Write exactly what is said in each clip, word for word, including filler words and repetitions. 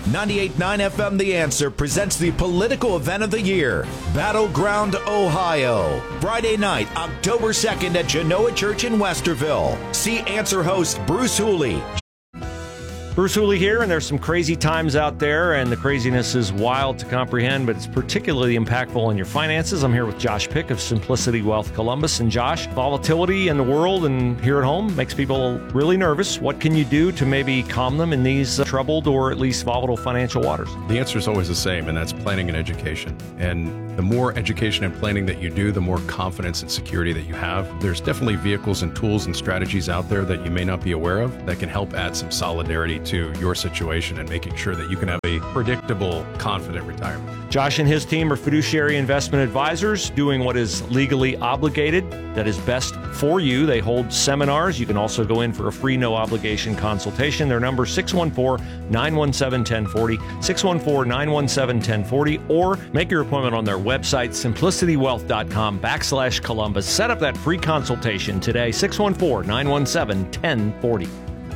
ninety-eight point nine F M The Answer presents the political event of the year, Battleground, Ohio. Friday night, October second at Genoa Church in Westerville. See Answer host Bruce Hooley. Bruce Hooley here, and there's some crazy times out there, and the craziness is wild to comprehend, but it's particularly impactful on your finances. I'm here with Josh Pick of Simplicity Wealth Columbus. And Josh, volatility in the world and here at home makes people really nervous. What can you do to maybe calm them in these uh, troubled or at least volatile financial waters? The answer is always the same, and that's planning and education. And the more education and planning that you do, the more confidence and security that you have. There's definitely vehicles and tools and strategies out there that you may not be aware of that can help add some solidarity to your situation and making sure that you can have a predictable, confident retirement. Josh and his team are fiduciary investment advisors doing what is legally obligated, that is best for you. They hold seminars. You can also go in for a free, no-obligation consultation. Their number is six one four, nine one seven, one oh four oh, six one four, nine one seven, one oh four oh, or make your appointment on their website, simplicitywealth.com backslash Columbus. Set up that free consultation today, six one four, nine one seven, one oh four oh.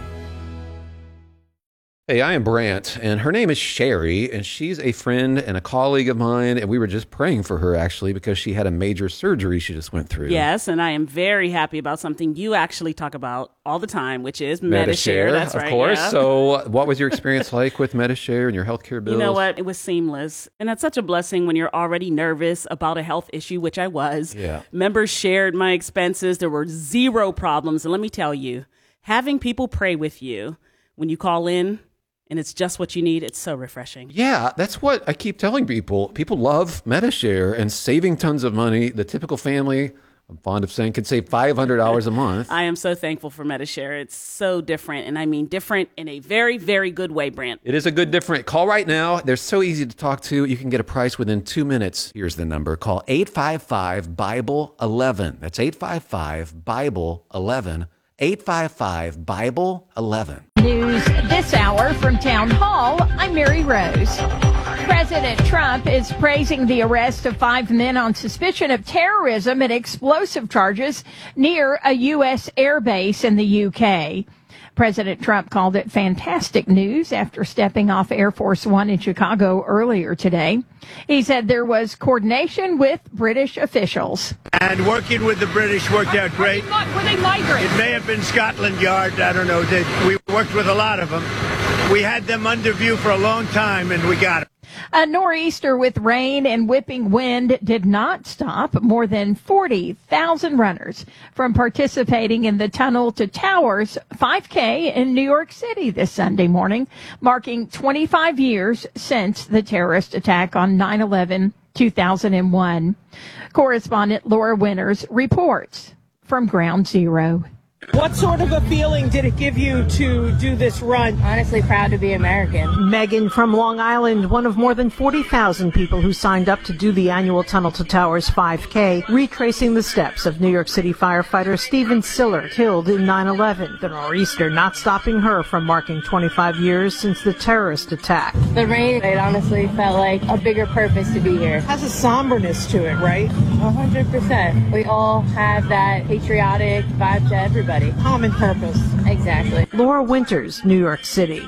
Hey, I am Brant, and her name is Sherry, and she's a friend and a colleague of mine, and we were just praying for her, actually, because she had a major surgery she just went through. Yes, and I am very happy about something you actually talk about all the time, which is Medi-Share. Medi-Share, That's of right, course. yeah. So what was your experience like with Medi-Share and your healthcare bills? You know what? It was seamless, and that's such a blessing when you're already nervous about a health issue, which I was. Yeah. Members shared my expenses. There were zero problems, and let me tell you, having people pray with you when you call in, and it's just what you need, it's so refreshing. Yeah, that's what I keep telling people. People love Medi-Share and saving tons of money. The typical family, I'm fond of saying, could save five hundred dollars a month. I am so thankful for Medi-Share. It's so different, and I mean different in a very, very good way, Brant. It is a good different. Call right now. They're so easy to talk to. You can get a price within two minutes. Here's the number. Call eight five five, Bible eleven. That's eight five five, Bible eleven. eight five five, Bible eleven. News this hour from Town Hall. I'm Mary Rose. President Trump is praising the arrest of five men on suspicion of terrorism and explosive charges near a U S air base in the U K. President Trump called it fantastic news after stepping off Air Force One in Chicago earlier today. He said there was coordination with British officials. And working with the British worked out great. Were they migrants? It may have been Scotland Yard. I don't know. They, we worked with a lot of them. We had them under view for a long time, and we got them. A nor'easter with rain and whipping wind did not stop more than forty thousand runners from participating in the Tunnel to Towers five K in New York City this Sunday morning, marking twenty-five years since the terrorist attack on nine eleven two thousand one. Correspondent Laura Winters reports from Ground Zero. What sort of a feeling did it give you to do this run? Honestly, proud to be American. Megan from Long Island, one of more than forty thousand people who signed up to do the annual Tunnel to Towers five K, retracing the steps of New York City firefighter Stephen Siller, killed in nine eleven. The nor'easter not stopping her from marking twenty-five years since the terrorist attack. The rain, it honestly felt like a bigger purpose to be here. It has a somberness to it, right? one hundred percent. We all have that patriotic vibe to everybody. Common purpose. Exactly. Laura Winters, New York City.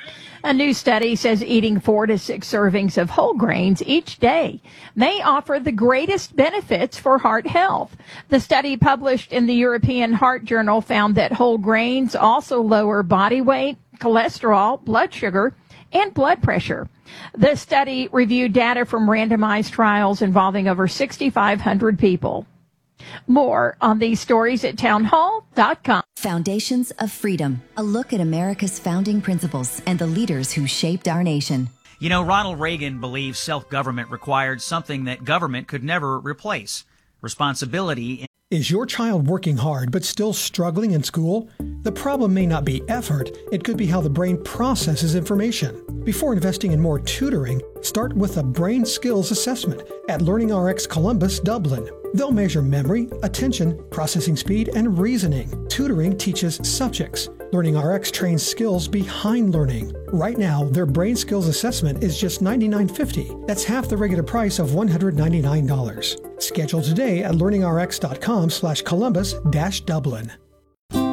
A new study says eating four to six servings of whole grains each day may offer the greatest benefits for heart health. The study published in the European Heart Journal found that whole grains also lower body weight, cholesterol, blood sugar, and blood pressure. The study reviewed data from randomized trials involving over sixty-five hundred people. More on these stories at townhall dot com. Foundations of Freedom, a look at America's founding principles and the leaders who shaped our nation. You know, Ronald Reagan believed self-government required something that government could never replace: responsibility. Is your child working hard but still struggling in school? The problem may not be effort, it could be how the brain processes information. Before investing in more tutoring, start with a brain skills assessment at LearningRx Columbus, Dublin. They'll measure memory, attention, processing speed, and reasoning. Tutoring teaches subjects. LearningRx trains skills behind learning. Right now, their brain skills assessment is just ninety-nine fifty. That's half the regular price of one hundred ninety-nine dollars. Schedule today at learningrx dot com slash Columbus dash Dublin.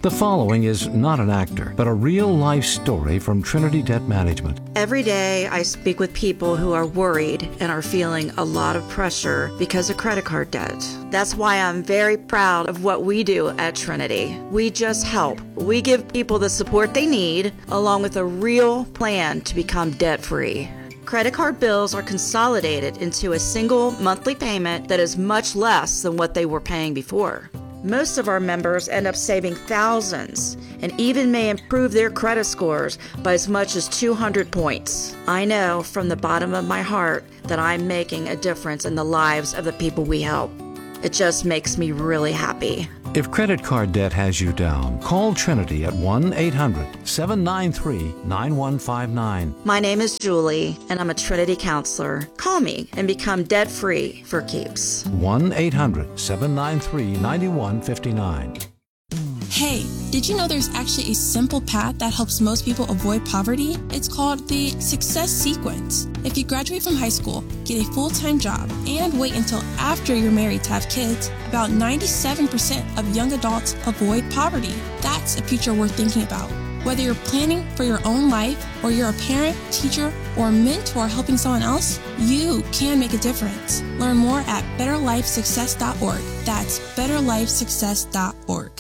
The following is not an actor, but a real-life story from Trinity Debt Management. Every day I speak with people who are worried and are feeling a lot of pressure because of credit card debt. That's why I'm very proud of what we do at Trinity. We just help. We give people the support they need, along with a real plan to become debt-free. Credit card bills are consolidated into a single monthly payment that is much less than what they were paying before. Most of our members end up saving thousands and even may improve their credit scores by as much as two hundred points. I know from the bottom of my heart that I'm making a difference in the lives of the people we help. It just makes me really happy. If credit card debt has you down, call Trinity at one eight hundred seven nine three nine one five nine. My name is Julie, and I'm a Trinity counselor. Call me and become debt-free for keeps. one eight hundred seven nine three nine one five nine. Hey, did you know there's actually a simple path that helps most people avoid poverty? It's called the Success Sequence. If you graduate from high school, get a full-time job, and wait until after you're married to have kids, about ninety-seven percent of young adults avoid poverty. That's a future worth thinking about. Whether you're planning for your own life, or you're a parent, teacher, or mentor helping someone else, you can make a difference. Learn more at better life success dot org. That's better life success dot org.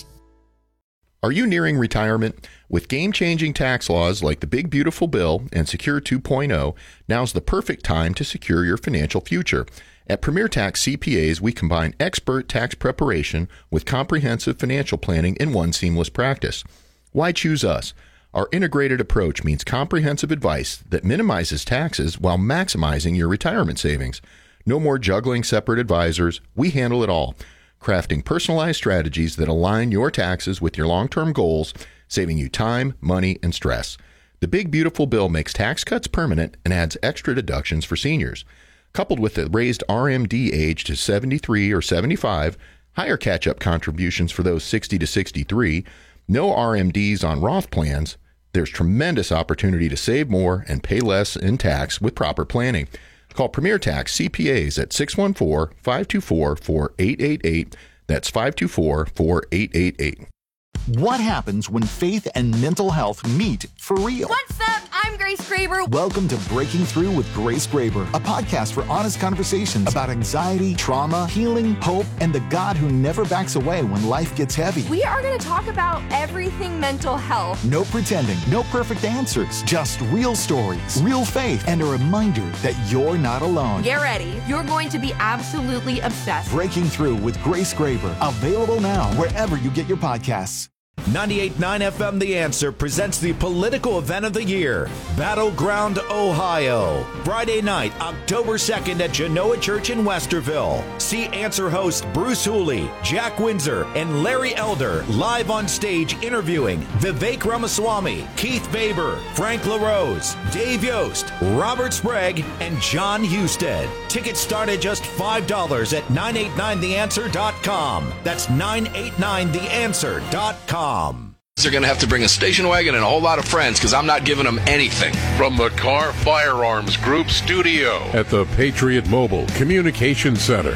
Are you nearing retirement? With game-changing tax laws like the Big Beautiful Bill and Secure two point oh, now's the perfect time to secure your financial future. At Premier Tax C P As, we combine expert tax preparation with comprehensive financial planning in one seamless practice. Why choose us? Our integrated approach means comprehensive advice that minimizes taxes while maximizing your retirement savings. No more juggling separate advisors. We handle it all, crafting personalized strategies that align your taxes with your long-term goals, saving you time, money, and stress. The Big Beautiful Bill makes tax cuts permanent and adds extra deductions for seniors. Coupled with the raised R M D age to seventy-three or seventy-five, higher catch-up contributions for those sixty to sixty-three, no R M Ds on Roth plans, there's tremendous opportunity to save more and pay less in tax with proper planning. Call Premier Tax C P As at six one four, five two four, four eight eight eight. That's five two four, four eight eight eight. What happens when faith and mental health meet for real? What's up? I'm Grace Graber. Welcome to Breaking Through with Grace Graber, a podcast for honest conversations about anxiety, trauma, healing, hope, and the God who never backs away when life gets heavy. We are going to talk about everything mental health. No pretending, no perfect answers, just real stories, real faith, and a reminder that you're not alone. Get ready. You're going to be absolutely obsessed. Breaking Through with Grace Graber, available now wherever you get your podcasts. ninety-eight point nine F M The Answer presents the political event of the year, Battleground, Ohio. Friday night, October second at Genoa Church in Westerville. See Answer host Bruce Hooley, Jack Windsor, and Larry Elder live on stage interviewing Vivek Ramaswamy, Keith Baber, Frank LaRose, Dave Yost, Robert Sprague, and John Husted. Tickets start at just five dollars at nine eight nine the answer dot com. That's nine eight nine the answer dot com. They're going to have to bring a station wagon and a whole lot of friends because I'm not giving them anything. From the Carr Firearms Group studio at the Patriot Mobile Communication Center.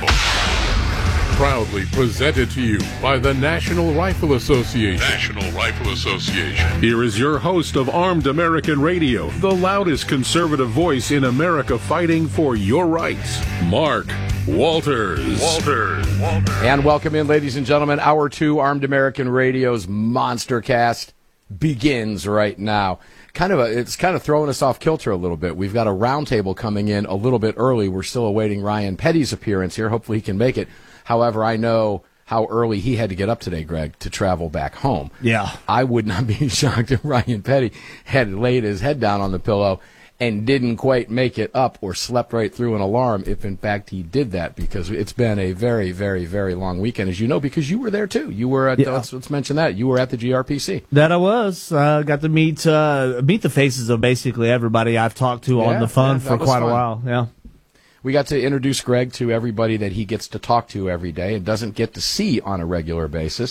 Proudly presented to you by the National Rifle Association. National Rifle Association. Here is your host of Armed American Radio, the loudest conservative voice in America fighting for your rights, Mark Walters. Walters. Walters. And welcome in, ladies and gentlemen. Hour two, Armed American Radio's Monster Cast begins right now. Kind of a, it's kind of throwing us off kilter a little bit. We've got a roundtable coming in a little bit early. We're still awaiting Ryan Petty's appearance here. Hopefully he can make it. However, I know how early he had to get up today, Greg, to travel back home. Yeah. I would not be shocked if Ryan Petty had laid his head down on the pillow and didn't quite make it up or slept right through an alarm if, in fact, he did that, because it's been a very, very, very long weekend, as you know, because you were there, too. You were at, yeah. let's, let's mention that. You were at the G R P C. That I was. Uh, got to meet uh, meet the faces of basically everybody I've talked to yeah, on the phone yeah, for quite fun. a while. Yeah. We got to introduce Greg to everybody that he gets to talk to every day and doesn't get to see on a regular basis.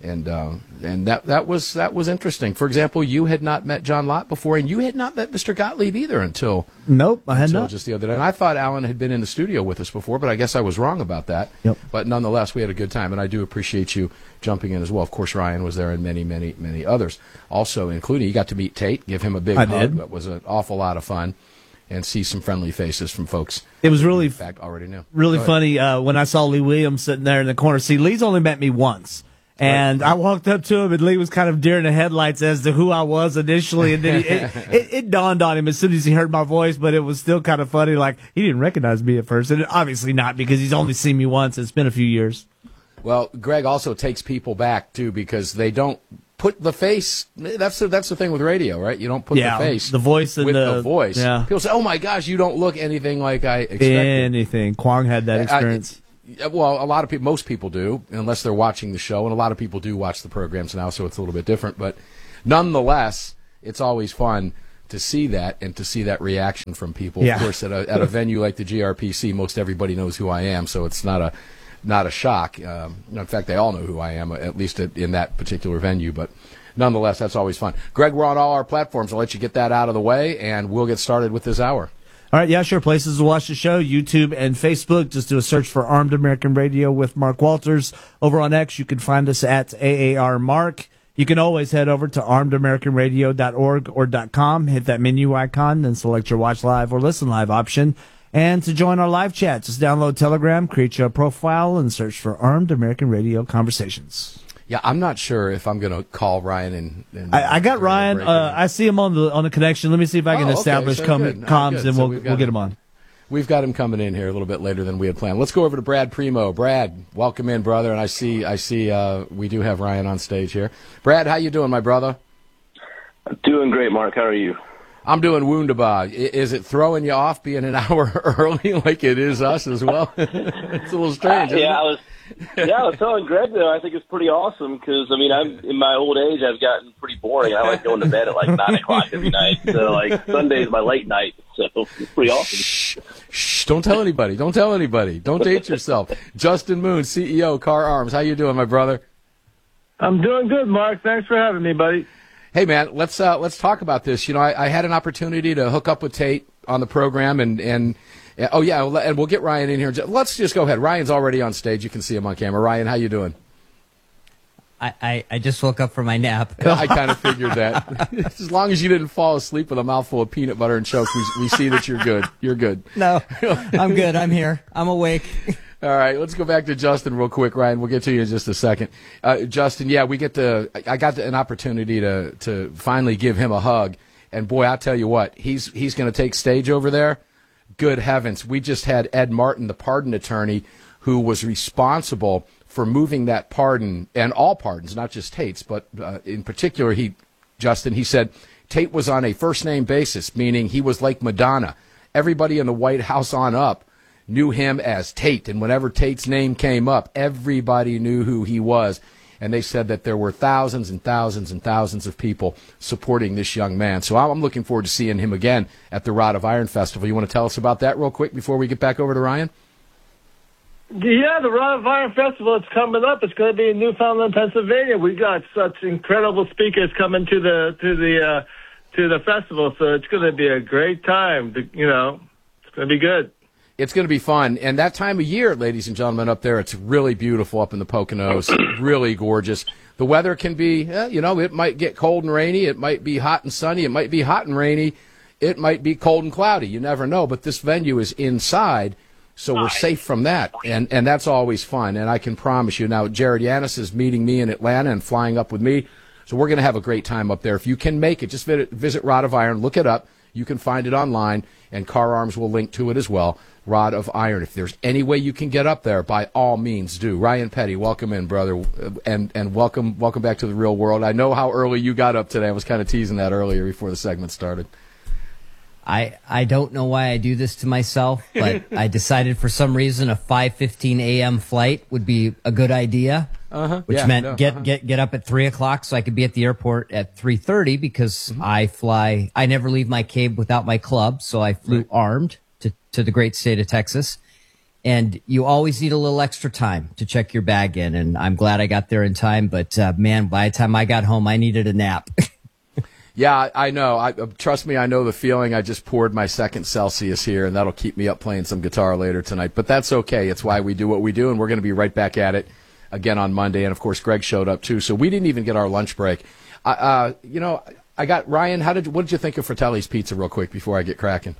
And uh, and that that was that was interesting. For example, you had not met John Lott before, and you had not met Mister Gottlieb either until nope, I had until not. just the other day. And I thought Alan had been in the studio with us before, but I guess I was wrong about that. Yep. But nonetheless, we had a good time, and I do appreciate you jumping in as well. Of course, Ryan was there, and many, many, many others, also including you got to meet Tate, give him a big I hug. did. That was an awful lot of fun, and see some friendly faces from folks. It was really, in fact, already knew. really Go ahead. funny uh, when I saw Lee Williams sitting there in the corner. See, Lee's only met me once. And right. I walked up to him, and Lee was kind of deer in the headlights as to who I was initially. And then he, it, it, it dawned on him as soon as he heard my voice, but it was still kind of funny. Like, he didn't recognize me at first. And obviously not, because he's only seen me once. It's been a few years. Well, Greg also takes people back, too, because they don't put the face. That's the, that's the thing with radio, right? You don't put yeah, the face the voice and with the, the voice. Yeah. People say, oh, my gosh, you don't look anything like I expected. Anything. Kwong had that experience. I, Well, a lot of people, most people do, unless they're watching the show, and a lot of people do watch the programs now, so it's a little bit different. But nonetheless, it's always fun to see that and to see that reaction from people. Yeah. Of course, at a, at a venue like the G R P C, most everybody knows who I am, so it's not a not a shock. Um, in fact, they all know who I am, at least in that particular venue. But nonetheless, that's always fun. Greg, we're on all our platforms. I'll let you get that out of the way, and we'll get started with this hour. All right, yeah, sure. Places to watch the show, YouTube and Facebook. Just do a search for Armed American Radio with Mark Walters. Over on X, you can find us at A A R Mark. You can always head over to armed american radio dot org or .com, hit that menu icon, then select your watch live or listen live option. And to join our live chat, just download Telegram, create your profile, and search for Armed American Radio Conversations. Yeah, I'm not sure if I'm going to call Ryan and. and I, I got Ryan. Uh, I see him on the on the connection. Let me see if I can oh, okay. establish so com- good. comms, right, and so we'll we'll we'll get him. him on. We've got him coming in here a little bit later than we had planned. Let's go over to Brad Primo. Brad, welcome in, brother. And I see, I see, uh, we do have Ryan on stage here. Brad, how you doing, my brother? Doing great, Mark. How are you? I'm doing wunderbar. Is it throwing you off being an hour early like it is us as well? It's a little strange. Uh, yeah, I was. Yeah, I was telling Greg though. I think it's pretty awesome because I mean, I'm in my old age. I've gotten pretty boring. I like going to bed at like nine o'clock every night. So like Sunday's my late night. So it's pretty awesome. Shh, shh! Don't tell anybody. Don't tell anybody. Don't date yourself. Justin Moon, C E O, Car Arms. How you doing, my brother? I'm doing good, Mark. Thanks for having me, buddy. Hey, man, let's uh, let's talk about this. You know, I, I had an opportunity to hook up with Tate on the program, and and uh, oh yeah, and we'll get Ryan in here. Let's just go ahead. Ryan's already on stage. You can see him on camera. Ryan, how you doing? I, I, I just woke up from my nap. I kind of figured that. As long as you didn't fall asleep with a mouthful of peanut butter and choke, we, we see that you're good. You're good. No, I'm good. I'm here. I'm awake. All right, let's go back to Justin real quick, Ryan. We'll get to you in just a second. Uh, Justin, yeah, we get to. I got an opportunity to to finally give him a hug, and boy, I tell you what, he's he's going to take stage over there. Good heavens, we just had Ed Martin, the pardon attorney, who was responsible for moving that pardon and all pardons, not just Tate's, but uh, in particular, he, Justin, he said Tate was on a first name basis, meaning he was like Madonna. Everybody in the White House on up knew him as Tate, and whenever Tate's name came up, everybody knew who he was. And they said that there were thousands and thousands and thousands of people supporting this young man. So I'm looking forward to seeing him again at the Rod of Iron Festival. You want to tell us about that real quick before we get back over to Ryan? Yeah, the Rod of Iron Festival, it's coming up. It's going to be in Newfoundland, Pennsylvania. We got such incredible speakers coming to the to the uh, to the festival, so it's going to be a great time. To, you know, it's going to be good. It's going to be fun. And that time of year, ladies and gentlemen, up there, it's really beautiful up in the Poconos, really gorgeous. The weather can be, eh, you know, it might get cold and rainy. It might be hot and sunny. It might be hot and rainy. It might be cold and cloudy. You never know. But this venue is inside, so we're safe from that. And, and that's always fun. And I can promise you, now, Jared Yanis is meeting me in Atlanta and flying up with me. So we're going to have a great time up there. If you can make it, just visit, visit Rod of Iron. Look it up. You can find it online, and Car Arms will link to it as well. Rod of Iron. If there's any way you can get up there, by all means do. Ryan Petty, welcome in, brother, and and welcome welcome back to the real world. I know how early you got up today. I was kind of teasing that earlier before the segment started. I I don't know why I do this to myself, but I decided for some reason a five fifteen a.m. flight would be a good idea, uh-huh. which yeah, meant no, get, uh-huh. get get up at three o'clock so I could be at the airport at three thirty because mm-hmm. I fly. I never leave my cave without my club, so I flew right. armed to, to the great state of Texas. And you always need a little extra time to check your bag in. And I'm glad I got there in time. But, uh, man, by the time I got home, I needed a nap. Yeah, I know. I, uh, trust me, I know the feeling. I just poured my second Celsius here, and that'll keep me up playing some guitar later tonight. But that's okay. It's why we do what we do, and we're going to be right back at it again on Monday. And, of course, Greg showed up, too. So we didn't even get our lunch break. Uh, uh, you know, I got Ryan, how did what did you think of Fratelli's Pizza real quick before I get cracking?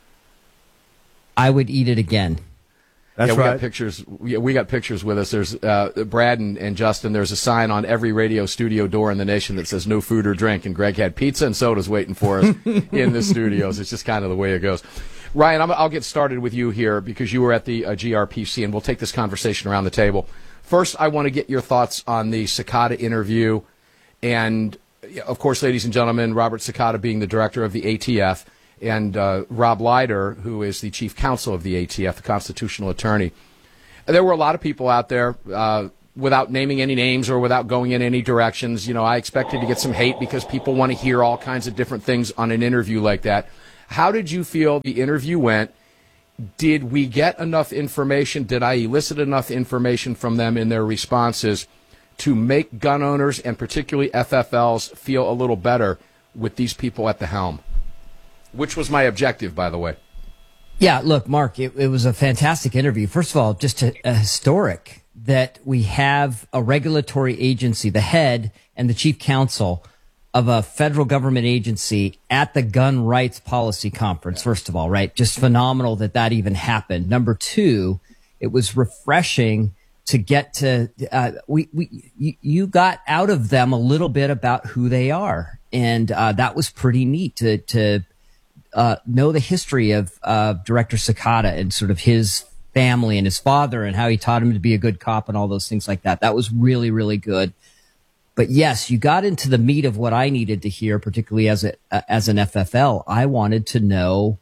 I would eat it again. That's yeah, we right. got pictures. We, we got pictures with us. There's uh, Brad and, and Justin. There's a sign on every radio studio door in the nation that says "No food or drink." And Greg had pizza and sodas waiting for us in the studios. It's just kind of the way it goes. Ryan, I'm, I'll get started with you here because you were at the uh, G R P C, and we'll take this conversation around the table. First, I want to get your thoughts on the Cicada interview, and of course, ladies and gentlemen, Robert Cicada being the director of the A T F. And uh, Rob Leiter, who is the chief counsel of the A T F, the constitutional attorney. There were a lot of people out there, uh, without naming any names or without going in any directions. You know, I expected to get some hate because people want to hear all kinds of different things on an interview like that. How did you feel the interview went? Did we get enough information? Did I elicit enough information from them in their responses to make gun owners and particularly F F Ls feel a little better with these people at the helm? Which was my objective, by the way. Yeah, look, Mark, it, it was a fantastic interview. First of all, just a, a historic that we have a regulatory agency, the head and the chief counsel of a federal government agency at the gun rights policy conference, first of all, right? Just phenomenal that that even happened. Number two, it was refreshing to get to, uh, we, we, you, you got out of them a little bit about who they are. And, uh, that was pretty neat to, to, Uh, know the history of uh, Director Cicada and sort of his family and his father and how he taught him to be a good cop and all those things like that. That was really, really good. But yes, you got into the meat of what I needed to hear, particularly as a uh, as an F F L. I wanted to know,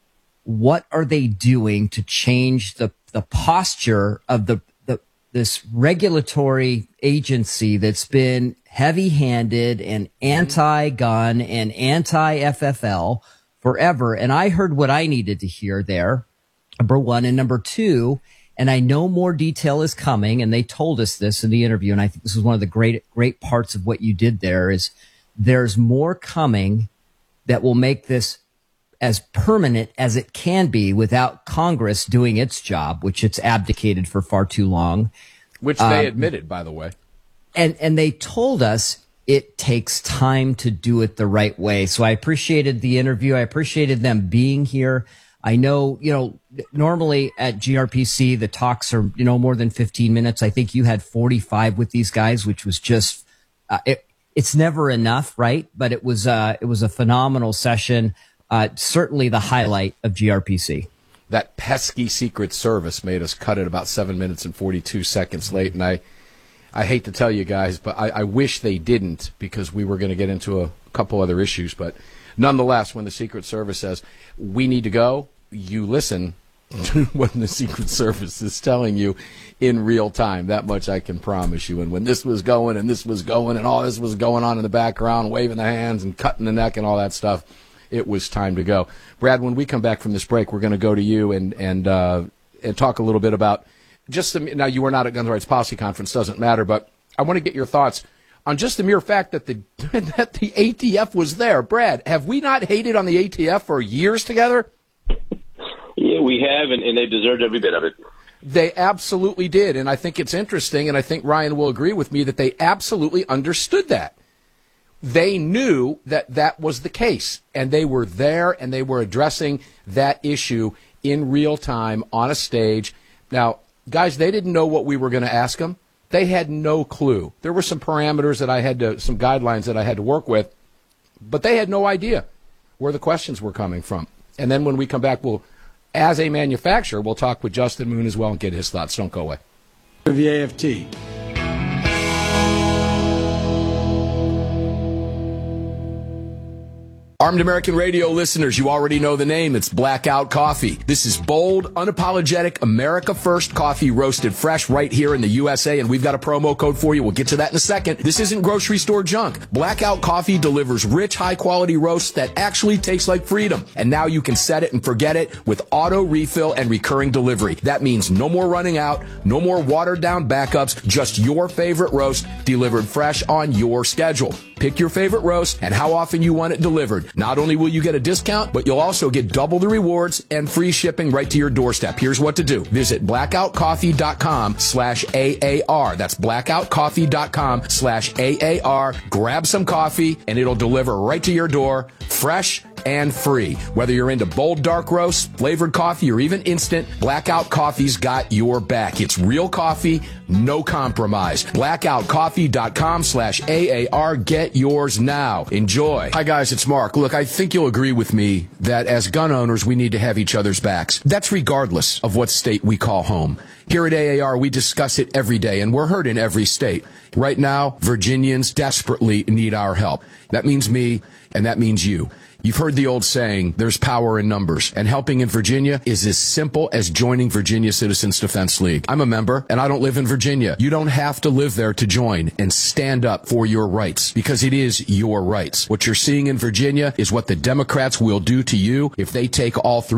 what are they doing to change the the posture of the the this regulatory agency that's been heavy-handed and anti-gun and anti-F F L forever. And I heard what I needed to hear there, number one. And number two, and I know more detail is coming, and they told us this in the interview, and I think this is one of the great, great parts of what you did there, is there's more coming that will make this as permanent as it can be without Congress doing its job, which it's abdicated for far too long. Which they um, admitted, by the way. And, and they told us it takes time to do it the right way. So I appreciated the interview. I appreciated them being here. I know, you know, normally at G R P C, the talks are, you know, more than fifteen minutes. I think you had forty-five with these guys, which was just, uh, it, it's never enough, right? But it was, uh, it was a phenomenal session. Uh, certainly the highlight of G R P C. That pesky Secret Service made us cut it about seven minutes and forty-two seconds late. And I, I hate to tell you guys, but I, I wish they didn't, because we were going to get into a couple other issues. But nonetheless, when the Secret Service says, we need to go, you listen to what the Secret Service is telling you in real time. That much I can promise you. And when this was going and this was going and all this was going on in the background, waving the hands and cutting the neck and all that stuff, it was time to go. Brad, when we come back from this break, we're going to go to you and, and, uh, and talk a little bit about just the, now you were not at Gun Rights Policy Conference, doesn't matter, but I want to get your thoughts on just the mere fact that the that the A T F was there. Brad, have we not hated on the A T F for years together? Yeah, we have, and, and they deserved every bit of it. They absolutely did, and I think it's interesting, and I think Ryan will agree with me that they absolutely understood that. They knew that that was the case, and they were there, and they were addressing that issue in real time on a stage. Now, guys, they didn't know what we were going to ask them. They had no clue. There were some parameters that I had to, some guidelines that I had to work with, but they had no idea where the questions were coming from. And then when we come back, we'll, as a manufacturer, we'll talk with Justin Moon as well and get his thoughts. Don't go away. The A F T. Armed American Radio listeners, you already know the name. It's Blackout Coffee. This is bold, unapologetic, America First coffee roasted fresh right here in the U S A, and we've got a promo code for you. We'll get to that in a second. This isn't grocery store junk. Blackout Coffee delivers rich, high-quality roasts that actually taste like freedom. And now you can set it and forget it with auto refill and recurring delivery. That means no more running out, no more watered-down backups, just your favorite roast delivered fresh on your schedule. Pick your favorite roast and how often you want it delivered. Not only will you get a discount, but you'll also get double the rewards and free shipping right to your doorstep. Here's what to do. Visit blackoutcoffee.com slash AAR. That's blackoutcoffee.com slash AAR. Grab some coffee and it'll deliver right to your door, fresh and free. Whether you're into bold dark roast, flavored coffee, or even instant, Blackout Coffee's got your back. It's real coffee, no compromise. blackoutcoffee.com slash AAR. Get yours now. Enjoy. Hi guys, it's Mark. Look, I think you'll agree with me that as gun owners, we need to have each other's backs. That's regardless of what state we call home. Here at A A R, we discuss it every day, and we're heard in every state. Right now, Virginians desperately need our help. That means me, and that means you. You've heard the old saying, there's power in numbers, and helping in Virginia is as simple as joining Virginia Citizens Defense League. I'm a member, and I don't live in Virginia. You don't have to live there to join and stand up for your rights, because it is your rights. What you're seeing in Virginia is what the Democrats will do to you if they take all three